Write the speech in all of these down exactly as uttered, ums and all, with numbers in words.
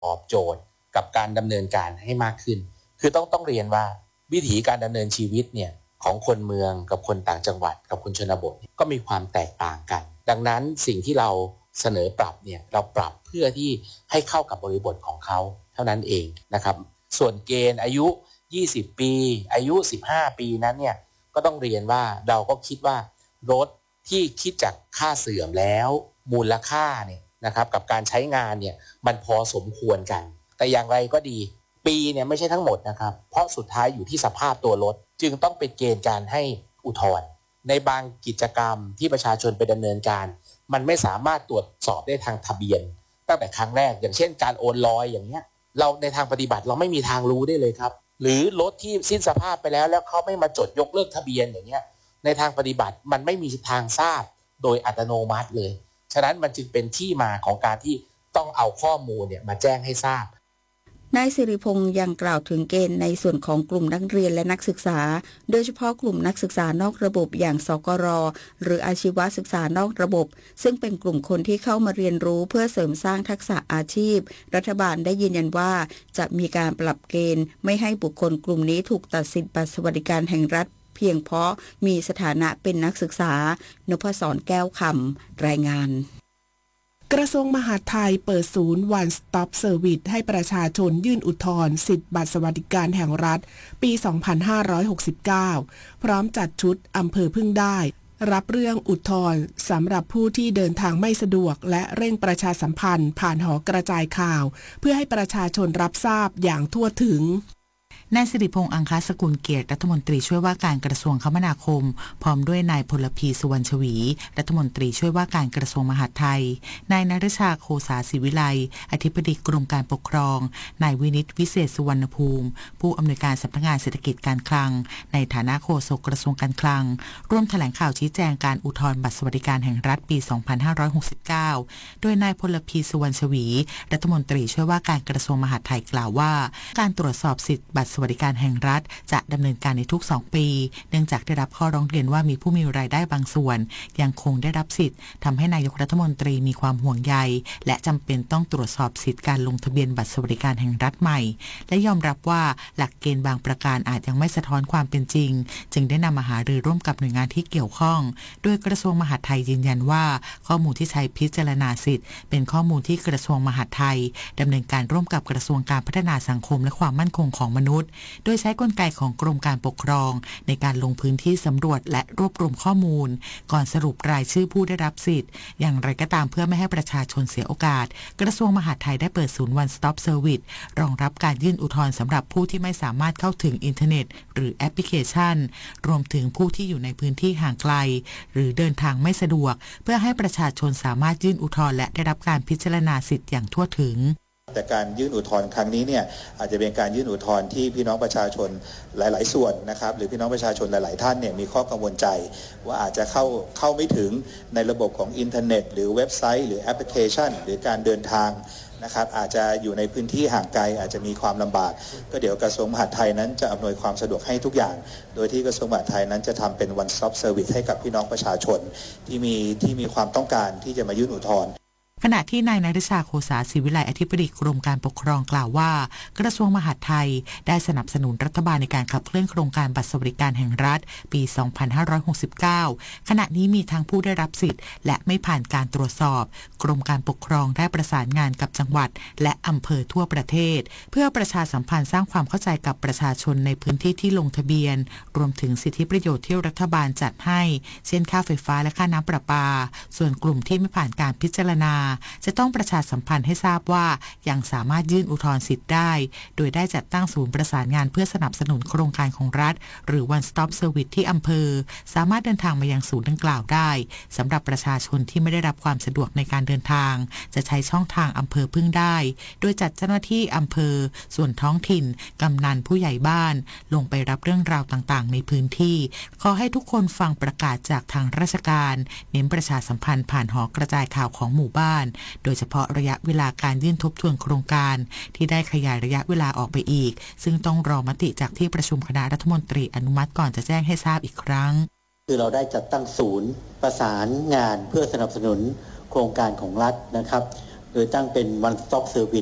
ตอบโจทย์กับการดำเนินการให้มากขึ้นคือต้องต้องเรียนว่าวิถีการดำเนินชีวิตเนี่ยของคนเมืองกับคนต่างจังหวัดกับคนชนบทก็มีความแตกต่างกันดังนั้นสิ่งที่เราเสนอปรับเนี่ยเราปรับเพื่อที่ให้เข้ากับบริบทของเขาเท่านั้นเองนะครับส่วนเกณฑ์อายุยี่สิบปีอายุสิบห้าปีนั้นเนี่ยก็ต้องเรียนว่าเราก็คิดว่ารถที่คิดจากค่าเสื่อมแล้วมูลค่าเนี่ยนะครับกับการใช้งานเนี่ยมันพอสมควรกันแต่อย่างไรก็ดีปีเนี่ยไม่ใช่ทั้งหมดนะครับเพราะสุดท้ายอยู่ที่สภาพตัวรถจึงต้องเป็นเกณฑ์การให้อุทธรณ์ในบางกิจกรรมที่ประชาชนไปดำเนินการมันไม่สามารถตรวจสอบได้ทางทะเบียนตั้งแต่ครั้งแรกอย่างเช่นการโอนลอยอย่างเงี้ยเราในทางปฏิบัติเราไม่มีทางรู้ได้เลยครับหรือรถที่สิ้นสภาพไปแล้วแล้วเขาไม่มาจดยกเลิกทะเบียนอย่างเงี้ยในทางปฏิบัติมันไม่มีทางทราบโดยอัตโนมัติเลยฉะนั้นมันจึงเป็นที่มาของการที่ต้องเอาข้อมูลเนี่ยมาแจ้งให้ทราบนายสิริพงษ์ยังกล่าวถึงเกณฑ์ในส่วนของกลุ่มนักเรียนและนักศึกษาโดยเฉพาะกลุ่มนักศึกษานอกระบบอย่างสกร.หรืออาชีวศึกษานอกระบบซึ่งเป็นกลุ่มคนที่เข้ามาเรียนรู้เพื่อเสริมสร้างทักษะอาชีพรัฐบาลได้ยืนยันว่าจะมีการปรับเกณฑ์ไม่ให้บุคคลกลุ่มนี้ถูกตัดสิทธิบัตรสวัสดิการแห่งรัฐเพียงเพราะมีสถานะเป็นนักศึกษานพศรแก้วคำรายงานกระทรวงมหาดไทยเปิดศูนย์ One Stop Service ให้ประชาชนยื่นอุทธรณ์สิทธิบัตรสวัสดิการแห่งรัฐปี สองพันห้าร้อยหกสิบเก้า พร้อมจัดชุดอำเภอพึ่งได้รับเรื่องอุทธรณ์สำหรับผู้ที่เดินทางไม่สะดวกและเร่งประชาสัมพันธ์ผ่านหอกระจายข่าวเพื่อให้ประชาชนรับทราบอย่างทั่วถึงนายสิริพงษ์อังคสกุลเกียรติรัฐมนตรีช่วยว่าการกระทรวงคมนาคมพร้อมด้วยนายพลพีสุวรรณชวีรัฐมนตรีช่วยว่าการกระทรวงมหาดไทยนายนฤชาโคสาศิวิไลอธิบดีกรมการปกครองนายวินิตวิเศษสุวรรณภูมิผู้อำนวยการสำนักงานเศรษฐกิจการคลังในฐานะโฆษกกระทรวงการคลังร่วมแถลงข่าวชี้แจงการอุทธรณ์บัตรสวัสดิการแห่งรัฐปี สองพันห้าร้อยหกสิบเก้า โดยนายพลพีสุวรรณชวีรัฐมนตรีช่วยว่าการกระทรวงมหาดไทยกล่าวว่าการตรวจสอบสิทธิบัตรสวัสดิการแห่งรัฐจะดำเนินการในทุกสองปีเนื่องจากได้รับข้อร้องเรียนว่ามีผู้มีรายได้บางส่วนยังคงได้รับสิทธิ์ทำให้นายกรัฐมนตรีมีความห่วงใยและจำเป็นต้องตรวจสอบสิทธิการลงทะเบียนบัตรสวัสดิการแห่งรัฐใหม่และยอมรับว่าหลักเกณฑ์บางประการอาจยังไม่สะท้อนความเป็นจริงจึงได้นำมาหารือร่วมกับหน่วยงานที่เกี่ยวข้องโดยกระทรวงมหาดไทยยืนยันว่าข้อมูลที่ใช้พิจารณาสิทธิ์เป็นข้อมูลที่กระทรวงมหาดไทยดำเนินการร่วมกับกระทรวงการพัฒนาสังคมและความมั่นคงของมนุษย์โดยใช้กลไกของกรมการปกครองในการลงพื้นที่สำรวจและรวบรวมข้อมูลก่อนสรุปรายชื่อผู้ได้รับสิทธิ์อย่างไรก็ตามเพื่อไม่ให้ประชาชนเสียโอกาสกระทรวงมหาดไทยได้เปิดศูนย์ One Stop Service รองรับการยื่นอุทธรณ์สำหรับผู้ที่ไม่สามารถเข้าถึงอินเทอร์เน็ตหรือแอปพลิเคชันรวมถึงผู้ที่อยู่ในพื้นที่ห่างไกลหรือเดินทางไม่สะดวกเพื่อให้ประชาชนสามารถยื่นอุทธรณ์และได้รับการพิจารณาสิทธิ์อย่างทั่วถึงแต่การยื่นอุทธรณ์ครั้งนี้เนี่ยอาจจะเป็นการยื่นอุทธรณ์ที่พี่น้องประชาชนหลายๆส่วนนะครับหรือพี่น้องประชาชนหลายๆท่านเนี่ยมีข้อกังวลใจว่าอาจจะเข้าเข้าไม่ถึงในระบบของอินเทอร์เน็ตหรือเว็บไซต์หรือแอปพลิเคชันหรือการเดินทางนะครับอาจจะอยู่ในพื้นที่ห่างไกลอาจจะมีความลำบากก็เดี๋ยวกระทรวงมหาดไทยนั้นจะอำนวยความสะดวกให้ทุกอย่างโดยที่กระทรวงมหาดไทยนั้นจะทำเป็น One Stop Service ให้กับพี่น้องประชาชนที่มีที่มีความต้องการที่จะมายื่นอุทธรณ์ขณะที่นายนฤชาโคสาศิวิไลอธิบดีกรมการปกครองกล่าวว่ากระทรวงมหาดไทยได้สนับสนุนรัฐบาลในการขับเคลื่อนโครงการบัตรสวัสดิการแห่งรัฐปี สองพันห้าร้อยหกสิบเก้า ขณะนี้มีทั้งผู้ได้รับสิทธิ์และไม่ผ่านการตรวจสอบกรมการปกครองได้ประสานงานกับจังหวัดและอำเภอทั่วประเทศเพื่อประชาสัมพันธ์สร้างความเข้าใจกับประชาชนในพื้นที่ที่ลงทะเบียนรวมถึงสิทธิประโยชน์ที่รัฐบาลจัดให้เช่นค่าไฟฟ้าและค่าน้ำประปาส่วนกลุ่มที่ไม่ผ่านการพิจารณาจะต้องประชาสัมพันธ์ให้ทราบว่ายังสามารถยื่นอุทธรณ์สิทธิ์ได้โดยได้จัดตั้งศูนย์ประสานงานเพื่อสนับสนุนโครงการของรัฐหรือ One Stop Service ที่อำเภอสามารถเดินทางมายังศูนย์ดังกล่าวได้สำหรับประชาชนที่ไม่ได้รับความสะดวกในการเดินทางจะใช้ช่องทางอำเภอพึ่งได้โดยจัดเจ้าหน้าที่อำเภอส่วนท้องถิ่นกำนันผู้ใหญ่บ้านลงไปรับเรื่องราวต่างๆในพื้นที่ขอให้ทุกคนฟังประกาศจากทางราชการเน้นประชาสัมพันธ์ผ่านหอกระจายข่าวของหมู่บ้านโดยเฉพาะระยะเวลาการยื่นทบทวนโครงการที่ได้ขยายระยะเวลาออกไปอีกซึ่งต้องรอมติจากที่ประชุมคณะรัฐมนตรีอนุมัติก่อนจะแจ้งให้ทราบอีกครั้งคือเราได้จัดตั้งศูนย์ประสานงานเพื่อสนับสนุนโครงการของรัฐนะครับโดยตั้งเป็น One Stop Service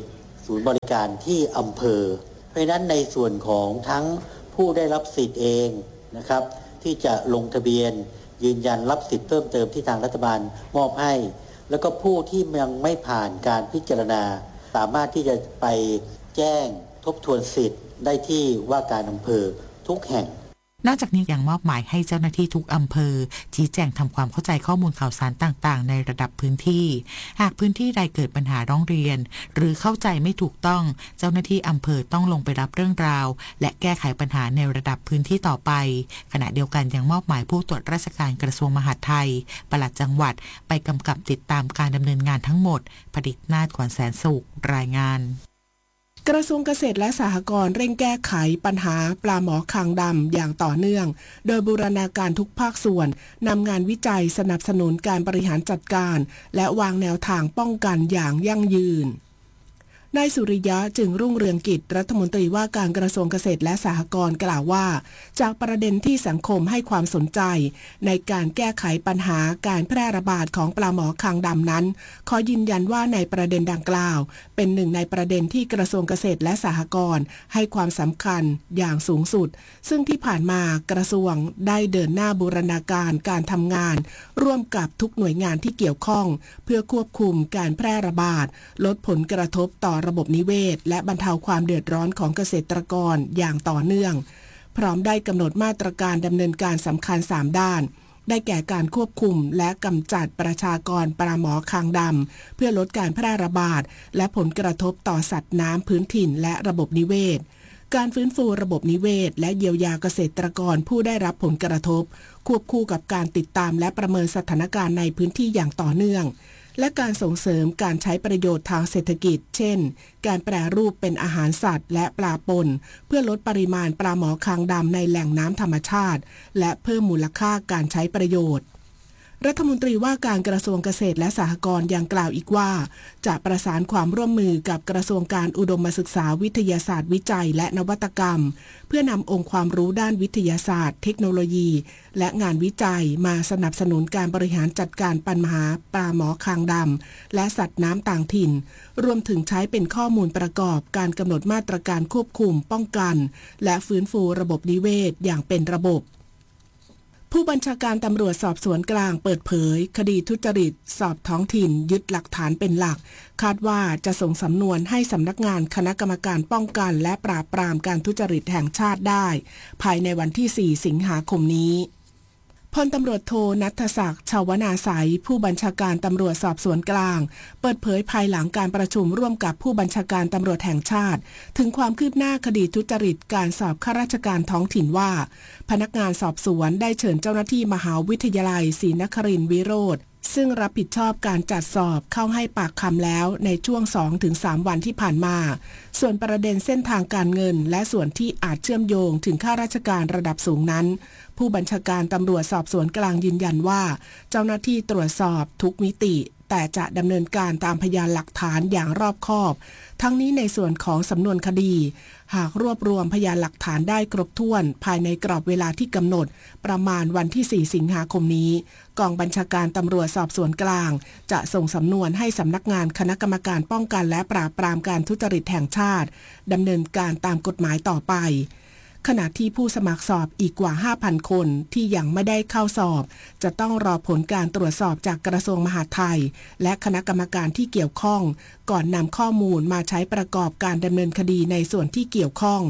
ศูนย์บริการที่อำเภอเพราะฉะนั้นในส่วนของทั้งผู้ได้รับสิทธิ์เองนะครับที่จะลงทะเบียนยืนยันรับสิทธิ์เพิ่มเติมที่ทางรัฐบาลมอบให้แล้วก็ผู้ที่ยังไม่ผ่านการพิจารณาสามารถที่จะไปแจ้งทบทวนสิทธิ์ได้ที่ว่าการอำเภอทุกแห่งนอกจากนี้ยังมอบหมายให้เจ้าหน้าที่ทุกอำเภอชี้แจงทำความเข้าใจข้อมูลข่าวสารต่างๆในระดับพื้นที่หากพื้นที่ใดเกิดปัญหาร้องเรียนหรือเข้าใจไม่ถูกต้องเจ้าหน้าที่อำเภอต้องลงไปรับเรื่องราวและแก้ไขปัญหาในระดับพื้นที่ต่อไปขณะเดียวกันยังมอบหมายผู้ตรวจราชการกระทรวงมหาดไทยปลัดจังหวัดไปกำกับติดตามการดำเนินงานทั้งหมดผดิตนาถ ขวัญแสนสุขรายงานกระทรวงเกษตรและสหกรณ์เร่งแก้ไขปัญหาปลาหมอคางดำอย่างต่อเนื่องโดยบูรณาการทุกภาคส่วนนำงานวิจัยสนับสนุนการบริหารจัดการและวางแนวทางป้องกันอย่างยั่งยืนนายสุริยะจึงรุ่งเรืองกิจรัฐมนตรีว่าการกระทรวงเกษตรและสหกรณ์กล่าวว่าจากประเด็นที่สังคมให้ความสนใจในการแก้ไขปัญหาการแพร่ระบาดของปลาหมอคางดำนั้นขอยืนยันว่าในประเด็นดังกล่าวเป็นหนึ่งในประเด็นที่กระทรวงเกษตรและสหกรณ์ให้ความสำคัญอย่างสูงสุดซึ่งที่ผ่านมากระทรวงได้เดินหน้าบูรณาการการทำงานร่วมกับทุกหน่วยงานที่เกี่ยวข้องเพื่อควบคุมการแพร่ระบาดลดผลกระทบต่อระบบนิเวศและบรรเทาความเดือดร้อนของเกษตรกรอย่างต่อเนื่องพร้อมได้กำหนดมาตรการดำเนินการสำคัญสามด้านได้แก่การควบคุมและกำจัดประชากรปลาหมอคางดำเพื่อลดการแพร่ระบาดและผลกระทบต่อสัตว์น้ำพื้นถิ่นและระบบนิเวศการฟื้นฟูระบบนิเวศและเยียวยาเกษตรกรผู้ได้รับผลกระทบควบคู่กับการติดตามและประเมินสถานการณ์ในพื้นที่อย่างต่อเนื่องและการส่งเสริมการใช้ประโยชน์ทางเศรษฐกิจเช่นการแปรรูปเป็นอาหารสัตว์และปลาปนเพื่อลดปริมาณปลาหมอคางดำในแหล่งน้ำธรรมชาติและเพิ่มมูลค่าการใช้ประโยชน์รัฐมนตรีว่าการกระทรวงเกษตรและสหกรณ์ยังกล่าวอีกว่าจะประสานความร่วมมือกับกระทรวงการอุดมศึกษาวิทยาศาสตร์วิจัยและนวัตกรรมเพื่อนำองค์ความรู้ด้านวิทยาศาสตร์เทคโนโลยีและงานวิจัยมาสนับสนุนการบริหารจัดการปัญหาปลาหมอคางดำและสัตว์น้ำต่างถิ่นรวมถึงใช้เป็นข้อมูลประกอบการกำหนดมาตรการควบคุมป้องกันและฟื้นฟูระบบนิเวศอย่างเป็นระบบผู้บัญชาการตำรวจสอบสวนกลางเปิดเผยคดีทุจริตสอบท้องถิ่นยึดหลักฐานเป็นหลักคาดว่าจะส่งสำนวนให้สำนักงานคณะกรรมการป้องกันและปราบปรามการทุจริตแห่งชาติได้ภายในวันที่สี่สิงหาคมนี้พลตำรวจโทณัฐศักดิ์ ชาวนาสัยผู้บัญชาการตำรวจสอบสวนกลางเปิดเผยภายหลังการประชุมร่วมกับผู้บัญชาการตำรวจแห่งชาติถึงความคืบหน้าคดีทุจริตการสอบข้าราชการท้องถิ่นว่าพนักงานสอบสวนได้เชิญเจ้าหน้าที่มหาวิทยาลัยศรีนครินทร์วิโรธซึ่งรับผิดชอบการจัดสอบเข้าให้ปากคำแล้วในช่วง สองถึงสาม วันที่ผ่านมาส่วนประเด็นเส้นทางการเงินและส่วนที่อาจเชื่อมโยงถึงข้าราชการระดับสูงนั้นผู้บัญชาการตำรวจสอบสวนกลางยืนยันว่าเจ้าหน้าที่ตรวจสอบทุกมิติแต่จะดำเนินการตามพยานหลักฐานอย่างรอบคอบทั้งนี้ในส่วนของสำนวนคดีหากรวบรวมพยานหลักฐานได้ครบถ้วนภายในกรอบเวลาที่กำหนดประมาณวันที่สี่สิงหาคมนี้กองบัญชาการตำรวจสอบสวนกลางจะส่งสำนวนให้สำนักงานคณะกรรมการป้องกันและปราบปรามการทุจริตแห่งชาติดำเนินการตามกฎหมายต่อไปขณะที่ผู้สมัครสอบอีกกว่า ห้าพัน คนที่ยังไม่ได้เข้าสอบจะต้องรอผลการตรวจสอบจากกระทรวงมหาดไทยและคณะกรรมการที่เกี่ยวข้องก่อนนำข้อมูลมาใช้ประกอบการดำเนินคดีในส่วนที่เกี่ยวข้อง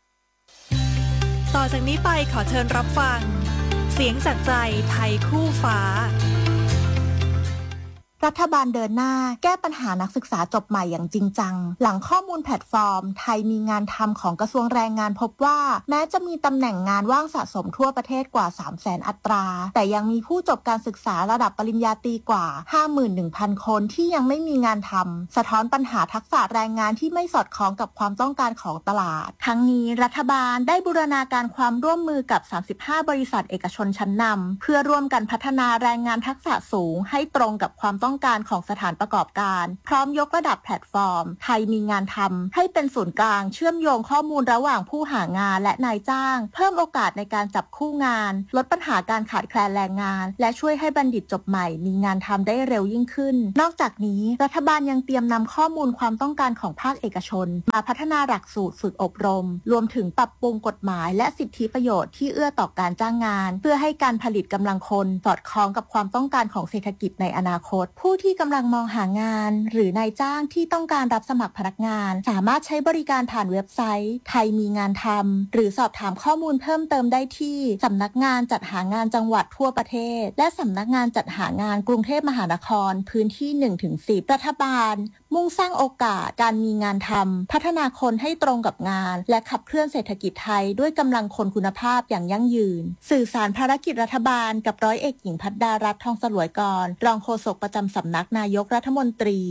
ต่อจากนี้ไปขอเชิญรับฟังเสียงจากใจไทยคู่ฟ้ารัฐบาลเดินหน้าแก้ปัญหานักศึกษาจบใหม่อย่างจริงจังหลังข้อมูลแพลตฟอร์มไทยมีงานทำของกระทรวงแรงงานพบว่าแม้จะมีตำแหน่งงานว่างสะสมทั่วประเทศกว่า สามแสน อัตราแต่ยังมีผู้จบการศึกษาระดับปริญญาตรีกว่า ห้าหมื่นหนึ่งพัน คนที่ยังไม่มีงานทำสะท้อนปัญหาทักษะแรงงานที่ไม่สอดคล้องกับความต้องการของตลาดทั้งนี้รัฐบาลได้บูรณาการความร่วมมือกับสามสิบห้าบริษัทเอกชนชั้นนำเพื่อร่วมกันพัฒนาแรงงานทักษะสูงให้ตรงกับความต้องต้องการของสถานประกอบการพร้อมยกระดับแพลตฟอร์มไทยมีงานทำให้เป็นศูนย์กลางเชื่อมโยงข้อมูลระหว่างผู้หางานและนายจ้างเพิ่มโอกาสในการจับคู่งานลดปัญหาการขาดแคลนแรงงานและช่วยให้บัณฑิตจบใหม่มีงานทำได้เร็วยิ่งขึ้นนอกจากนี้รัฐบาลยังเตรียมนำข้อมูลความต้องการของภาคเอกชนมาพัฒนาหลักสูตรฝึกอบรมรวมถึงปรับปรุงกฎหมายและสิทธิประโยชน์ที่เอื้อต่อการจ้างงานเพื่อให้การผลิตกำลังคนสอดคล้องกับความต้องการของเศรษฐกิจในอนาคตผู้ที่กำลังมองหางานหรือนายจ้างที่ต้องการรับสมัครพนักงานสามารถใช้บริการผ่านเว็บไซต์ไทยมีงานทำหรือสอบถามข้อมูลเพิ่มเติมได้ที่สำนักงานจัดหางานจังหวัดทั่วประเทศและสำนักงานจัดหางานกรุงเทพมหานครพื้นที่ หนึ่งถึงสิบ รัฐบาลมุ่งสร้างโอกาสการมีงานทำพัฒนาคนให้ตรงกับงานและขับเคลื่อนเศรษฐกิจไทยด้วยกำลังคนคุณภาพอย่างยั่งยืนสื่อสารภารกิจรัฐบาลกับร้อยเอกหญิงพัฒดารัตน์ทองสลวยกรรองโฆษกประจำสำนักนายกรัฐมนตรี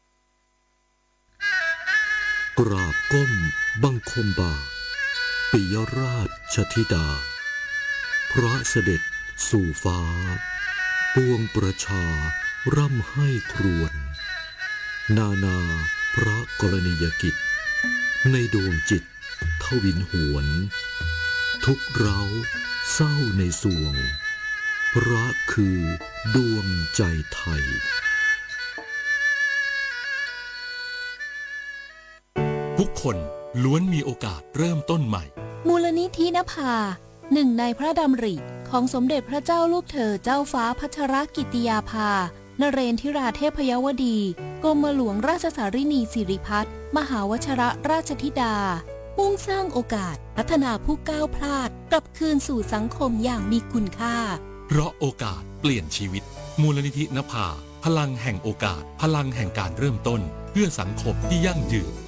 กราบก้มบังคมบาทปิยราชธิดาพระเสด็จสู่ฟ้าปวงประชาร่ำให้ครวญนานาพระกรณียกิจในดวงจิตทวินหวนทุกเราเศร้าในสวงพระคือดวงใจไทยทุกคนล้วนมีโอกาสเริ่มต้นใหม่มูลนิธินภาหนึ่งในพระดำริของสมเด็จพระเจ้าลูกเธอเจ้าฟ้าพัชรกิติยาภานเรนทิราเทพยวดีกรมหลวงราชสารินีสิริพัฒน์มหาวชิรราชธิดามุ่งสร้างโอกาสพัฒนาผู้ก้าวพลาดกลับคืนสู่สังคมอย่างมีคุณค่าเพราะโอกาสเปลี่ยนชีวิตมูลนิธินภาพลังแห่งโอกาสพลังแห่งการเริ่มต้นเพื่อสังคมที่ยั่งยืน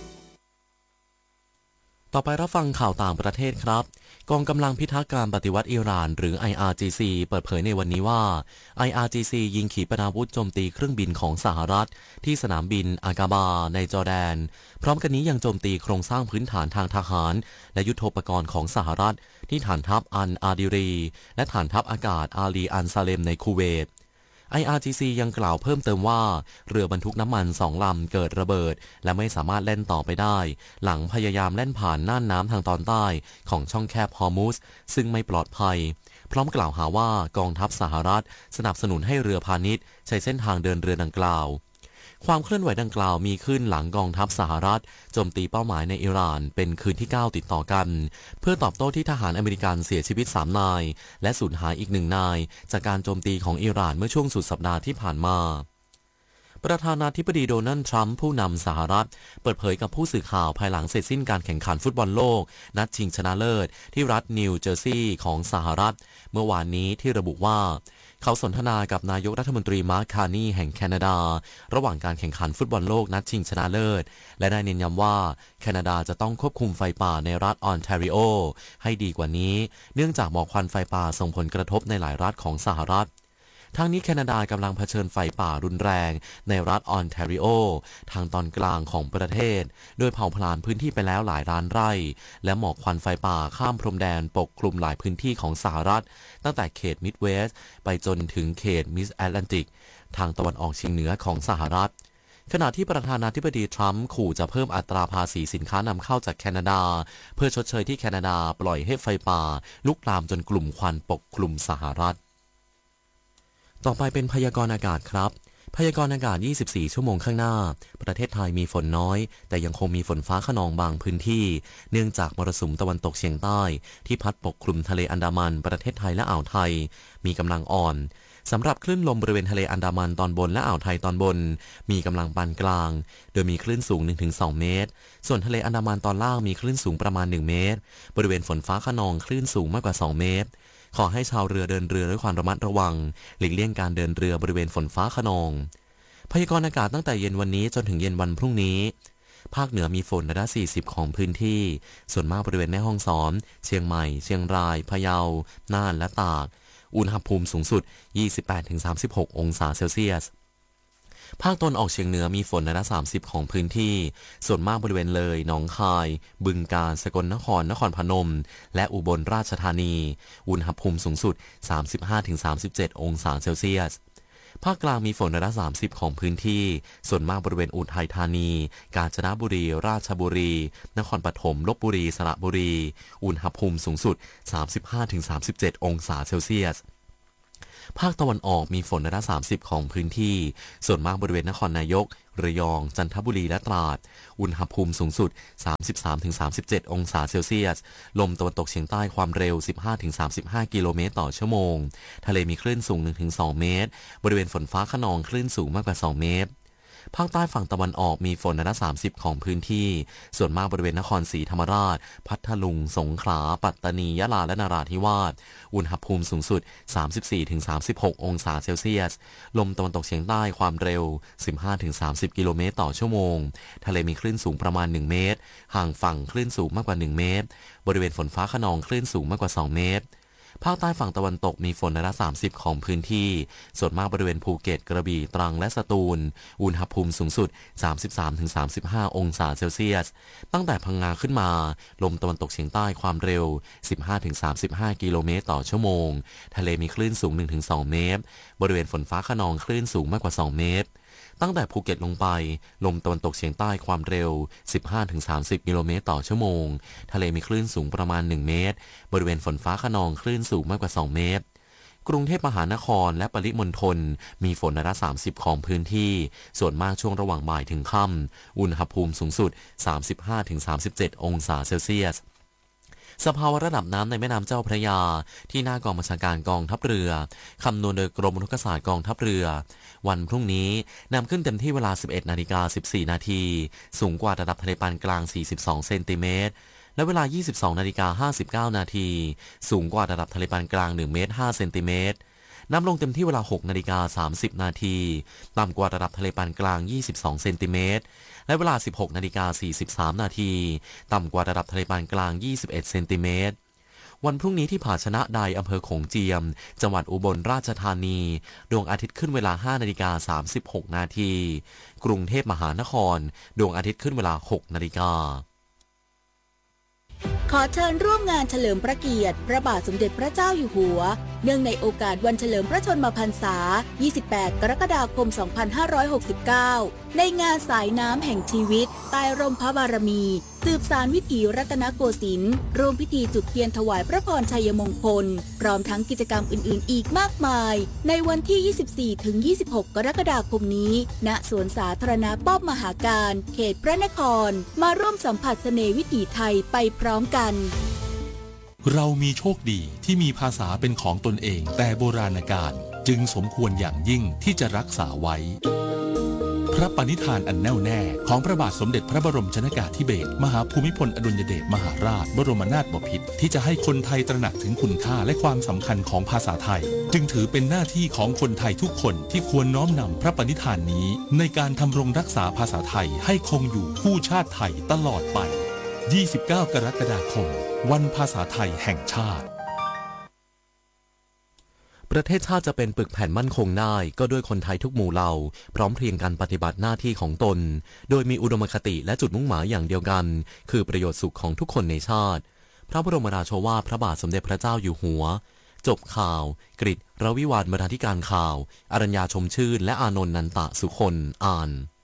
ต่อไปรับฟังข่าวต่างประเทศครับกองกำลังพิทักษ์การปฏิวัติอิหร่านหรือ ไอ อาร์ จี ซี เปิดเผยในวันนี้ว่า ไอ อาร์ จี ซี ยิงขีปนาวุธโจมตีเครื่องบินของสหรัฐที่สนามบินอากาบาในจอร์แดนพร้อมกันนี้ยังโจมตีโครงสร้างพื้นฐานทางทหารและยุทโธปกรณ์ของสหรัฐที่ฐานทัพอัลอาดิรีและฐานทัพอากาศอาลีอันซาเลมในคูเวตไอ อาร์ จี ซี ยังกล่าวเพิ่มเติมว่าเรือบรรทุกน้ำมันสองลำเกิดระเบิดและไม่สามารถเล่นต่อไปได้หลังพยายามเล่นผ่านน่านน้ำทางตอนใต้ของช่องแคบฮอร์มุสซึ่งไม่ปลอดภัยพร้อมกล่าวหาว่ากองทัพสหรัฐสนับสนุนให้เรือพาณิชย์ใช้เส้นทางเดินเรือดังกล่าวความเคลื่อนไหวดังกล่าวมีขึ้นหลังกองทัพสหรัฐโจมตีเป้าหมายในอิหร่านเป็นคืนที่เก้าติดต่อกันเพื่อตอบโต้ที่ทหารอเมริกันเสียชีวิตสามนายและสูญหายอีกหนึ่งนายจากการโจมตีของอิหร่านเมื่อช่วงสุดสัปดาห์ที่ผ่านมาประธานาธิบดีโดนัลด์ทรัมป์ผู้นำสหรัฐเปิดเผยกับผู้สื่อข่าวภายหลังเสร็จสิ้นการแข่งขันฟุตบอลโลกนัดชิงชนะเลิศที่รัฐนิวเจอร์ซีย์ของสหรัฐเมื่อวานนี้ที่ระบุว่าเขาสนทนากับนายกรัฐมนตรีมาร์ค คาร์นีแห่งแคนาดาระหว่างการแข่งขันฟุตบอลโลกนัดชิงชนะเลิศและได้เน้นย้ำว่าแคนาดาจะต้องควบคุมไฟป่าในรัฐออนแทรีโอให้ดีกว่านี้เนื่องจากหมอกควันไฟป่าส่งผลกระทบในหลายรัฐของสหรัฐทั้งนี้แคนาดากำลังเผชิญไฟป่ารุนแรงในรัฐออนแทรีโอทางตอนกลางของประเทศโดยเผาผลาญพื้นที่ไปแล้วหลายล้านไร่และหมอกควันไฟป่าข้ามพรมแดนปกคลุมหลายพื้นที่ของสหรัฐตั้งแต่เขตมิดเวสต์ไปจนถึงเขตมิดแอตแลนติกทางตะวันออกเฉียงเหนือของสหรัฐขณะที่ประธานาธิบดีทรัมป์ขู่จะเพิ่มอัตราภาษีสินค้านำเข้าจากแคนาดาเพื่อชดเชยที่แคนาดาปล่อยให้ไฟป่าลุกลามจนกลุ่มควันปกคลุมสหรัฐต่อไปเป็นพยากรณ์อากาศครับพยากรณ์อากาศยี่สิบสี่ชั่วโมงข้างหน้าประเทศไทยมีฝนน้อยแต่ยังคงมีฝนฟ้าคะนองบางพื้นที่เนื่องจากมรสุมตะวันตกเฉียงใต้ที่พัดปกคลุมทะเลอันดามันประเทศไทยและอ่าวไทยมีกำลังอ่อนสำหรับคลื่นลมบริเวณทะเลอันดามันตอนบนและอ่าวไทยตอนบนมีกำลังปานกลางโดยมีคลื่นสูง หนึ่งถึงสอง เมตรส่วนทะเลอันดามันตอนล่างมีคลื่นสูงประมาณหนึ่งเมตรบริเวณฝนฟ้าคะนองคลื่นสูงมากกว่าสองเมตรขอให้ชาวเรือเดินเรือด้วยความระมัดระวังหลีกเลี่ยงการเดินเรือบริเวณฝนฟ้าคะนองพยากรณ์อากาศตั้งแต่เย็นวันนี้จนถึงเย็นวันพรุ่งนี้ภาคเหนือมีฝนร้อยละสี่สิบของพื้นที่ส่วนมากบริเวณแม่ฮ่องสอนเชียงใหม่เชียงรายพะเยาน่านและตากอุณหภูมิสูงสุด ยี่สิบแปดถึงสามสิบหก องศาเซลเซียสภาคตะวันออกเฉียงเหนือมีฝนร้อยละสามสิบของพื้นที่ส่วนมากบริเวณเลยหนองคายบึงกาฬสกลนครนครพนมและอุบลราชธานีอุณหภูมิสูงสุด สามสิบห้าถึงสามสิบเจ็ด องศาเซลเซียสภาคกลางมีฝนร้อยละสามสิบของพื้นที่ส่วนมากบริเวณอุทัยธานีกาญจนบุรีราชบุรีนครปฐมลพบุรีสระบุรีอุณหภูมิสูงสุด สามสิบห้าถึงสามสิบเจ็ด องศาเซลเซียสภาคตะวันออกมีฝนร้อยละสามสิบของพื้นที่ส่วนมากบริเวณนครนายกระยองจันทบุรีและตราดอุณหภูมิสูงสุด สามสิบสามถึงสามสิบเจ็ด องศาเซลเซียสลมตะวันตกเฉียงใต้ความเร็ว สิบห้าถึงสามสิบห้า กิโลเมตรต่อชั่วโมงทะเลมีคลื่นสูง หนึ่งถึงสอง เมตรบริเวณฝนฟ้าคะนองคลื่นสูงมากกว่าสองเมตรภาคใต้ฝั่งตะวันออกมีฝนร้อยละสามสิบของพื้นที่ส่วนมากบริเวณนครศรีธรรมราชพัทลุงสงขลาปัตตานียะลาและนราธิวาสอุณหภูมิสูงสุด สามสิบสี่ถึงสามสิบหก องศาเซลเซียสลมตะวันตกเฉียงใต้ความเร็ว สิบห้าถึงสามสิบ กิโลเมตรต่อชั่วโมงทะเลมีคลื่นสูงประมาณหนึ่งเมตรห่างฝั่งคลื่นสูงมากกว่าหนึ่งเมตรบริเวณฝนฟ้าคะนองคลื่นสูงมากกว่าสองเมตรภาคใต้ฝั่งตะวันตกมีฝนร้อยละสามสิบของพื้นที่ส่วนมากบริเวณภูเก็ตกระบี่ตรังและสตูลอุณหภูมิสูงสุด สามสิบสามถึงสามสิบห้า องศาเซลเซียสตั้งแต่พังงาขึ้นมาลมตะวันตกเฉียงใต้ความเร็ว สิบห้าถึงสามสิบห้า กิโลเมตรต่อชั่วโมงทะเลมีคลื่นสูง หนึ่งถึงสอง เมตรบริเวณฝนฟ้าคะนองคลื่นสูงมากกว่าสองเมตรตั้งแต่ภูเก็ตลงไปลมตะวันตกเฉียงใต้ความเร็ว สิบห้าถึงสามสิบ กิโลเมตรต่อชั่วโมงทะเลมีคลื่นสูงประมาณหนึ่งเมตรบริเวณฝนฟ้าคะนองคลื่นสูงมากกว่าสองเมตรกรุงเทพมหานครและปริมณฑลมีฝนร้อยละสามสิบของพื้นที่ส่วนมากช่วงระหว่างบ่ายถึงค่ำอุณหภูมิสูงสุด สามสิบห้าถึงสามสิบเจ็ด องศาเซลเซียสสภาวะระดับน้ำในแม่น้ำเจ้าพระยาที่หน้ากองบัญชาการกองทัพเรือคำนวณโดยกรมอุทกศาสตร์กองทัพเรือวันพรุ่งนี้นำขึ้นเต็มที่เวลา สิบเอ็ดนาฬิกาสิบสี่ นาทีสูงกว่าระดับทะเลปานกลางสี่สิบสองเซนติเมตรและเวลา ยี่สิบสองนาฬิกาห้าสิบเก้า นาทีสูงกว่าระดับทะเลปานกลางหนึ่งเมตรห้าเซนติเมตรน้ำลงเต็มที่เวลา หกนาฬิกาสามสิบ นาทีต่ำกว่าระดับทะเลปานกลางยี่สิบสองเซนติเมตรและเวลา สิบหกนาฬิกาสี่สิบสาม นาทีต่ำกว่าระดับทะเลปานกลางยี่สิบเอ็ดเซนติเมตรวันพรุ่งนี้ที่ผาชนะใดอำเภอโขงเจียมจังหวัดอุบลราชธานีดวงอาทิตย์ขึ้นเวลา ห้านาฬิกาสามสิบหก นาทีกรุงเทพมหานครดวงอาทิตย์ขึ้นเวลา หกนาฬิกาขอเชิญร่วมงานเฉลิมพระเกียรติพระบาทสมเด็จพระเจ้าอยู่หัวเนื่องในโอกาสวันเฉลิมพระชนมพรรษายี่สิบแปดกรกฎาคมสองพันห้าร้อยหกสิบเก้าในงานสายน้ำแห่งชีวิตใต้ร่มพระบารมีสืบสานวิถีรัตนโกสินทร์ร่วมพิธีจุดเทียนถวายพระพรชัยมงคลพร้อมทั้งกิจกรรมอื่นๆอีกมากมายในวันที่ ยี่สิบสี่ถึงยี่สิบหก กรกฎาคมนี้ณสวนสาธารณะป้อมมหาการเขตพระนครมาร่วมสัมผัสเสน่ห์วิถีไทยไปพร้อมกันเรามีโชคดีที่มีภาษาเป็นของตนเองแต่โบราณกาลจึงสมควรอย่างยิ่งที่จะรักษาไว้พระปณิธานอันแน่วแน่ของพระบาทสมเด็จพระบรมชนกาธิเบศรมหาภูมิพลอดุลยเดชมหาราชบรมนาถบพิตรที่จะให้คนไทยตระหนักถึงคุณค่าและความสำคัญของภาษาไทยจึงถือเป็นหน้าที่ของคนไทยทุกคนที่ควรน้อมนำพระปณิธานนี้ในการทำรงรักษาภาษาไทยให้คงอยู่คู่ชาติไทยตลอดไปยี่สิบเก้ากรกฎาคมวันภาษาไทยแห่งชาติประเทศชาติจะเป็นปึกแผ่นมั่นคงได้ก็ด้วยคนไทยทุกหมู่เหล่าพร้อมเพรียงกันปฏิบัติหน้าที่ของตนโดยมีอุดมคติและจุดมุ่งหมายอย่างเดียวกันคือประโยชน์สุขของทุกคนในชาติพระบรมราโชวาทพระบาทสมเด็จพระเจ้าอยู่หัวจบข่าวกฤษ รวิวาทบรรณาธิการข่าวอรัญญาชมชื่นและอานนท์นันตะสุคนอ่าน